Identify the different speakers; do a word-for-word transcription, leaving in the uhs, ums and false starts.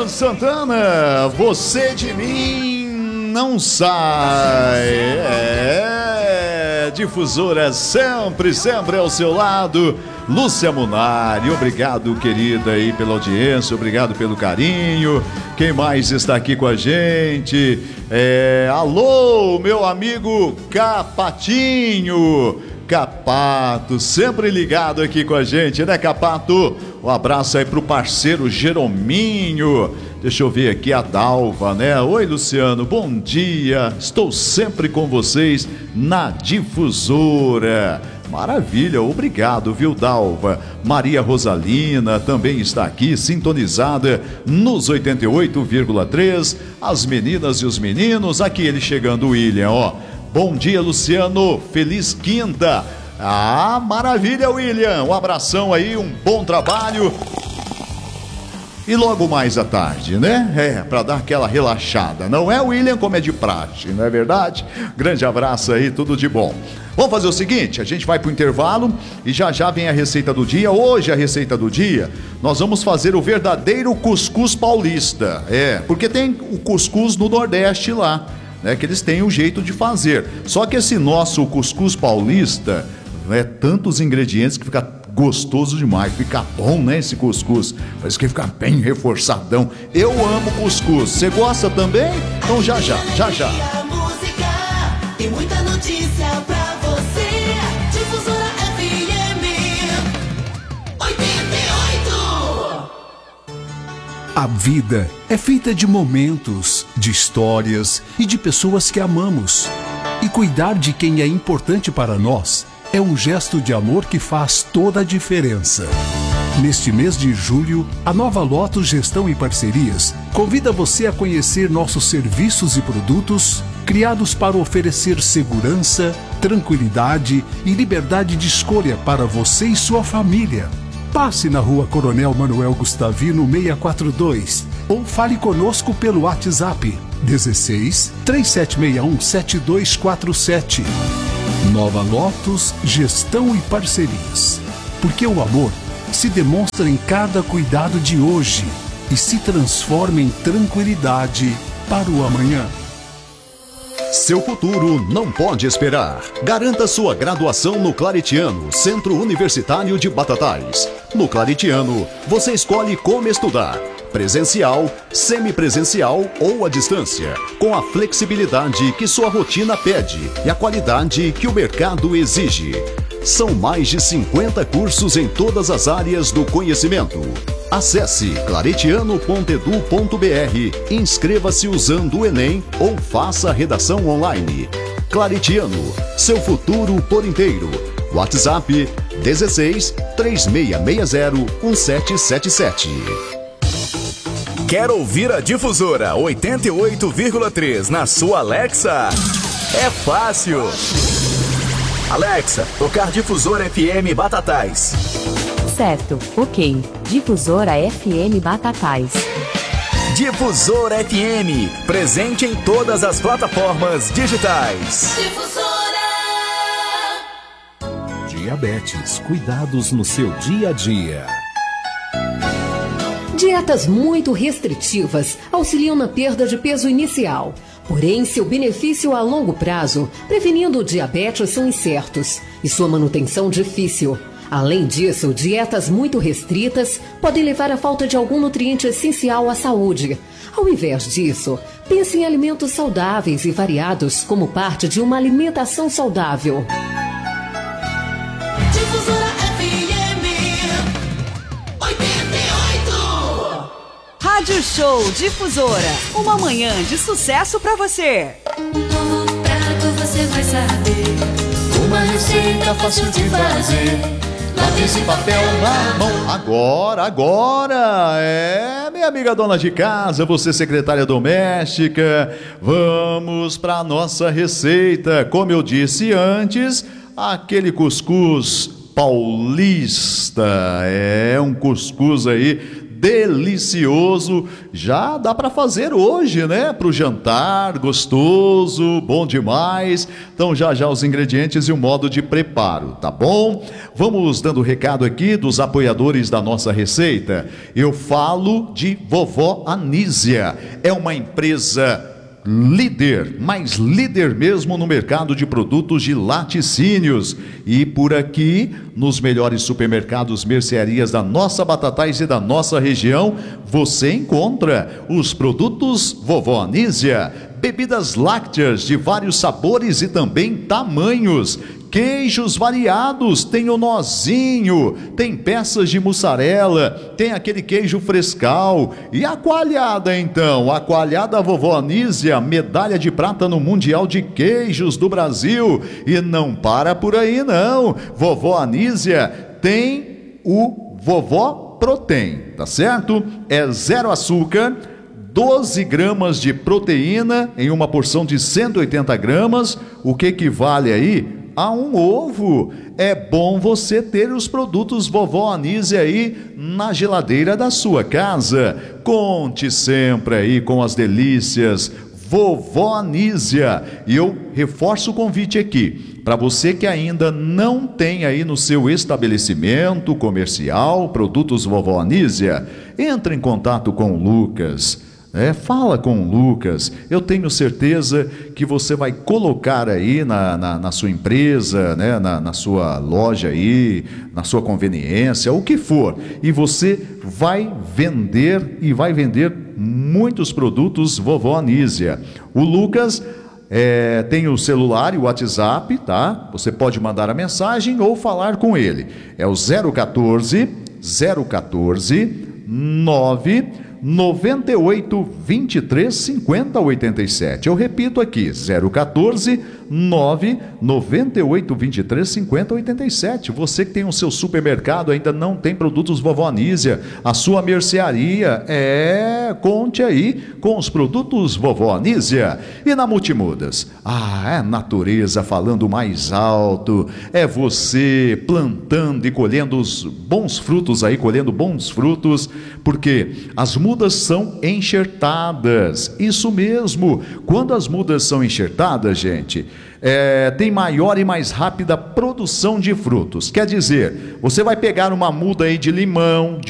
Speaker 1: Santana, você de mim não sai. É, Difusora sempre, sempre ao seu lado. Lúcia Munari, obrigado, querida, aí pela audiência, obrigado pelo carinho. Quem mais está aqui com a gente? É, alô, meu amigo Capatinho. Capato, sempre ligado aqui com a gente, né, Capato? Um abraço aí pro parceiro Jerominho. Deixa eu ver aqui a Dalva, né? Oi, Luciano, bom dia. Estou sempre com vocês na Difusora. Maravilha, obrigado, viu, Dalva? Maria Rosalina também está aqui, sintonizada nos oitenta e oito vírgula três. As meninas e os meninos, aqui ele chegando, o William, ó. Bom dia, Luciano, feliz quinta. Ah, maravilha, William, um abração aí, um bom trabalho. E logo mais à tarde, né? É, para dar aquela relaxada. Não é, William, como é de praxe, não é verdade? Grande abraço aí, tudo de bom. Vamos fazer o seguinte, a gente vai pro intervalo e já já vem a receita do dia. Hoje a receita do dia, nós vamos fazer o verdadeiro cuscuz paulista. É, porque tem o cuscuz no Nordeste lá, né? Que eles têm um jeito de fazer. Só que esse nosso cuscuz paulista, é tantos ingredientes que fica gostoso demais, fica bom, né, esse cuscuz, parece que fica bem reforçadão. Eu amo cuscuz, você gosta também? Então já já, já já.
Speaker 2: Música e muita notícia pra você. Difusora F M oitenta e oito.
Speaker 3: A vida é feita de momentos, de histórias e de pessoas que amamos. E cuidar de quem é importante para nós é um gesto de amor que faz toda a diferença. Neste mês de julho, a Nova Lotus Gestão e Parcerias convida você a conhecer nossos serviços e produtos criados para oferecer segurança, tranquilidade e liberdade de escolha para você e sua família. Passe na Rua Coronel Manuel Gustavino seiscentos e quarenta e dois ou fale conosco pelo WhatsApp dezesseis, três sete seis um, sete dois quatro sete. Nova Lotus Gestão e Parcerias. Porque o amor se demonstra em cada cuidado de hoje e se transforma em tranquilidade para o amanhã.
Speaker 4: Seu futuro não pode esperar. Garanta sua graduação no Claretiano, Centro Universitário de Batatais. No Claretiano, você escolhe como estudar: presencial, semipresencial ou à distância, com a flexibilidade que sua rotina pede e a qualidade que o mercado exige. São mais de cinquenta cursos em todas as áreas do conhecimento. Acesse claretiano ponto edu ponto br, inscreva-se usando o Enem ou faça a redação online. Claretiano, seu futuro por inteiro. WhatsApp dezesseis, três seis seis zero, um sete sete sete.
Speaker 5: Quer ouvir a Difusora oitenta e oito vírgula três na sua Alexa? É fácil. Alexa, tocar Difusora F M Batatais.
Speaker 6: Certo, ok. Difusora F M Batatais.
Speaker 5: Difusora F M, presente em todas as plataformas digitais.
Speaker 2: Difusora.
Speaker 3: Diabetes, cuidados no seu dia a dia.
Speaker 7: Dietas muito restritivas auxiliam na perda de peso inicial. Porém, seu benefício a longo prazo, prevenindo o diabetes, são incertos e sua manutenção difícil. Além disso, dietas muito restritas podem levar à falta de algum nutriente essencial à saúde. Ao invés disso, pense em alimentos saudáveis e variados como parte de uma alimentação saudável.
Speaker 2: Difusora F M oitenta e oito.
Speaker 8: Rádio Show Difusora, uma manhã de sucesso pra você.
Speaker 2: Um novo prato você vai saber, uma receita fácil de fazer. Lápis e papel na mão.
Speaker 1: Agora, agora, é, minha amiga dona de casa, você secretária doméstica, vamos para a nossa receita. Como eu disse antes, aquele cuscuz paulista, é um cuscuz aí delicioso. Já dá para fazer hoje, né? Para o jantar, gostoso, bom demais. Então já já os ingredientes e o modo de preparo, tá bom? Vamos dando recado aqui dos apoiadores da nossa receita. Eu falo de Vovó Anísia. É uma empresa líder, mas líder mesmo no mercado de produtos de laticínios. E por aqui, nos melhores supermercados, mercearias da nossa Batatais e da nossa região, você encontra os produtos Vovó Anísia, bebidas lácteas de vários sabores e também tamanhos, queijos variados, tem o nozinho, tem peças de mussarela, tem aquele queijo frescal. E a coalhada então, a coalhada Vovó Anísia, medalha de prata no Mundial de Queijos do Brasil. E não para por aí não, Vovó Anísia tem o Vovó Protein, tá certo? É zero açúcar, doze gramas de proteína em uma porção de cento e oitenta gramas, o que equivale aí a um ovo. É bom você ter os produtos Vovó Anísia aí na geladeira da sua casa. Conte sempre aí com as delícias Vovó Anísia. E eu reforço o convite aqui, para você que ainda não tem aí no seu estabelecimento comercial produtos Vovó Anísia, entre em contato com o Lucas. É, fala com o Lucas, eu tenho certeza que você vai colocar aí na, na, na sua empresa, né, na, na sua loja aí, na sua conveniência, o que for, e você vai vender e vai vender muitos produtos Vovó Anísia. O Lucas é, tem o celular e o WhatsApp, tá? Você pode mandar a mensagem ou falar com ele. É o zero quatorze, zero quatorze, nove noventa e oito, vinte e três, cinquenta, oitenta e sete. Eu repito aqui, zero quatorze, nove noventa e oito, vinte e três, cinquenta, oitenta e sete. Você que tem o seu supermercado, ainda não tem produtos Vovó Anísia, a sua mercearia, é, conte aí com os produtos Vovó Anísia. E na Multimudas, ah, é a natureza falando mais alto, é você plantando e colhendo os bons frutos aí, colhendo bons frutos, porque as mudas são enxertadas, isso mesmo. Quando as mudas são enxertadas, gente, é, tem maior e mais rápida produção de frutos. Quer dizer, você vai pegar uma muda aí de limão,